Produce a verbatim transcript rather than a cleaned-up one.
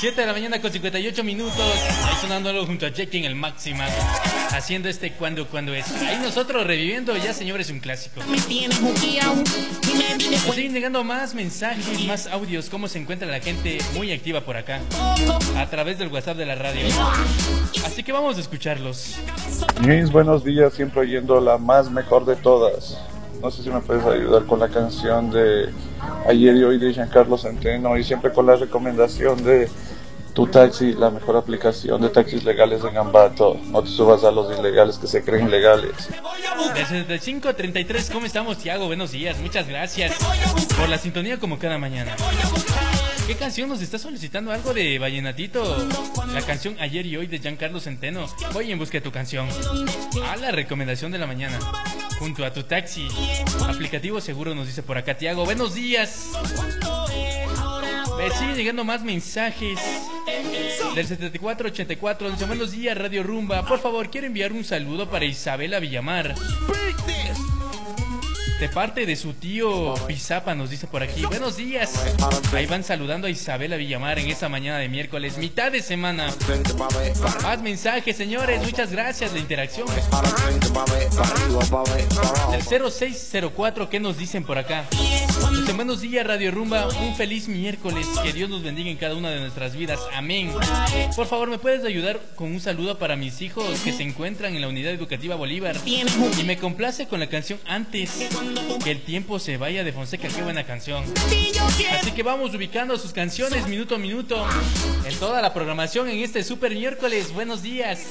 siete de la mañana con cincuenta y ocho minutos. Ahí sonando algo junto a Jackie en el Máxima. Haciendo este cuando, cuando es. Ahí nosotros reviviendo ya, señores, un clásico. Nos siguen llegando más mensajes, más audios. Cómo se encuentra la gente muy activa por acá. A través del WhatsApp de la radio. Así que vamos a escucharlos. Mis buenos días, siempre oyendo la más mejor de todas. No sé si me puedes ayudar con la canción de Ayer y Hoy de Giancarlo Centeno, y siempre con la recomendación de Tu Taxi, la mejor aplicación de taxis legales en Ambato. No te subas a los ilegales que se creen legales. Del setenta y cinco a treinta y tres, ¿cómo estamos, Tiago? Buenos días, muchas gracias por la sintonía como cada mañana. ¿Qué canción nos está solicitando? ¿Algo de vallenatito? La canción Ayer y Hoy de Giancarlo Centeno. Voy en busca de tu canción. A la recomendación de la mañana. Junto a Tu Taxi. Aplicativo seguro, nos dice por acá Tiago. Buenos días. Me siguen llegando más mensajes. Del setenta y cuatro ochenta y cuatro. Dice, buenos días, Radio Rumba. Por favor, quiero enviar un saludo para Isabela Villamar. De parte de su tío Pizapa, nos dice por aquí. Buenos días. Ahí van saludando a Isabela Villamar en esta mañana de miércoles, mitad de semana. Más mensajes, señores. Muchas gracias, la interacción. El cero seis cero cuatro, ¿qué nos dicen por acá? Dicen, buenos días, Radio Rumba. Un feliz miércoles. Que Dios nos bendiga en cada una de nuestras vidas. Amén. Por favor, ¿me puedes ayudar con un saludo para mis hijos que se encuentran en la Unidad Educativa Bolívar? Y me complace con la canción Antes que el tiempo se vaya de Fonseca. Qué buena canción. Así que vamos ubicando sus canciones minuto a minuto en toda la programación en este super miércoles. Buenos días.